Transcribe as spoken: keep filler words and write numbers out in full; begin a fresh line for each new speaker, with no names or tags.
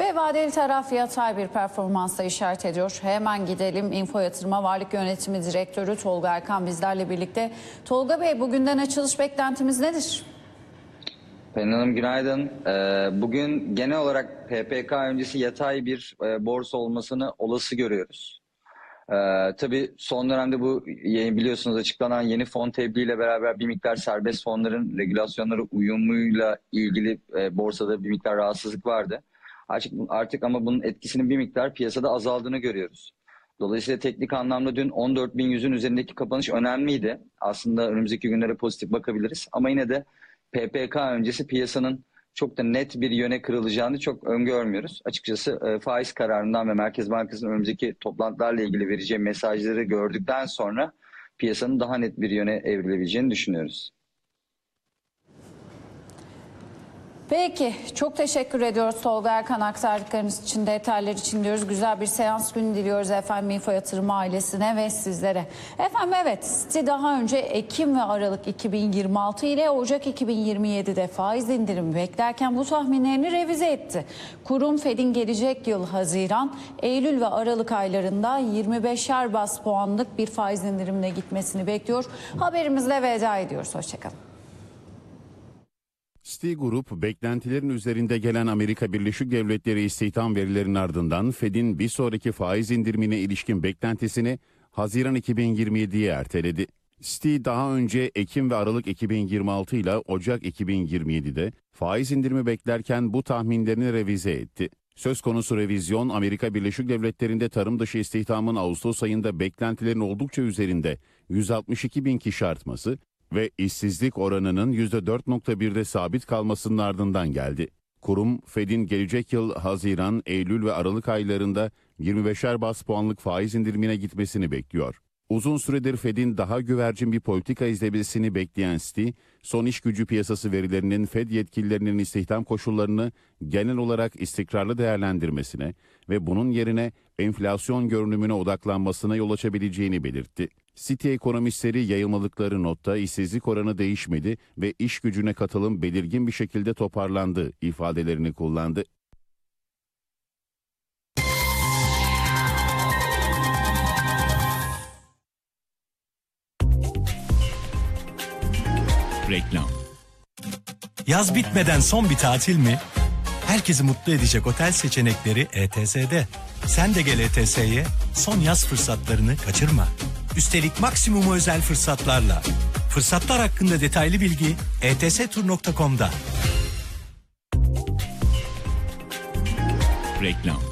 Ve vadeli taraf yatay bir performansla işaret ediyor. Hemen gidelim Info Yatırım'a. Varlık Yönetimi Direktörü Tolga Erkan bizlerle birlikte. Tolga Bey, bugünden açılış beklentimiz nedir?
Pelin Hanım günaydın. Bugün genel olarak P P K öncesi yatay bir borsa olmasını olası görüyoruz. Tabii son dönemde bu biliyorsunuz açıklanan yeni fon tebliğiyle beraber bir miktar serbest fonların regülasyonlara uyumuyla ilgili borsada bir miktar rahatsızlık vardı. Artık, artık ama bunun etkisinin bir miktar piyasada azaldığını görüyoruz. Dolayısıyla teknik anlamda dün on dört bin yüzün üzerindeki kapanış önemliydi. Aslında önümüzdeki günlere pozitif bakabiliriz. Ama yine de P P K öncesi piyasanın çok da net bir yöne kırılacağını çok öngörmüyoruz. Açıkçası e, faiz kararından ve Merkez Bankası'nın önümüzdeki toplantılarla ilgili vereceği mesajları gördükten sonra piyasanın daha net bir yöne evrilebileceğini düşünüyoruz.
Peki, çok teşekkür ediyoruz Tolga Erkan, aktardıklarınız için, detaylar için diyoruz. Güzel bir seans günü diliyoruz efendim Info Yatırım ailesine ve sizlere. Efendim evet, Citi daha önce Ekim ve Aralık iki bin yirmi altı ile Ocak iki bin yirmi yedi'de faiz indirimi beklerken bu tahminlerini revize etti. Kurum Fed'in gelecek yıl Haziran, Eylül ve Aralık aylarında yirmi beşer bas puanlık bir faiz indirimine gitmesini bekliyor. Haberimizle veda ediyoruz. Hoşçakalın.
Citi Group, beklentilerin üzerinde gelen Amerika Birleşik Devletleri istihdam verilerinin ardından Fed'in bir sonraki faiz indirimine ilişkin beklentisini Haziran iki bin yirmi yedi'ye erteledi. Citi daha önce Ekim ve Aralık iki bin yirmi altı ile Ocak iki bin yirmi yedi'de faiz indirimi beklerken bu tahminlerini revize etti. Söz konusu revizyon, Amerika Birleşik Devletleri'nde tarım dışı istihdamın Ağustos ayında beklentilerin oldukça üzerinde yüz altmış iki bin kişi artması ve işsizlik oranının yüzde dört nokta bir'de sabit kalmasının ardından geldi. Kurum, Fed'in gelecek yıl Haziran, Eylül ve Aralık aylarında yirmi beşer bas puanlık faiz indirimine gitmesini bekliyor. Uzun süredir Fed'in daha güvercin bir politika izlemesini bekleyen Citi, son iş gücü piyasası verilerinin Fed yetkililerinin istihdam koşullarını genel olarak istikrarlı değerlendirmesine ve bunun yerine enflasyon görünümüne odaklanmasına yol açabileceğini belirtti. Citi ekonomistleri yayılmadıkları notta işsizlik oranı değişmedi ve iş gücüne katılım belirgin bir şekilde toparlandı ifadelerini kullandı.
Reklam. Yaz bitmeden son bir tatil mi? Herkesi mutlu edecek otel seçenekleri E T S'de. Sen de gel E T S'ye, son yaz fırsatlarını kaçırma. Üstelik maksimum özel fırsatlarla. Fırsatlar hakkında detaylı bilgi e t s tur nokta com'da.
Reklam.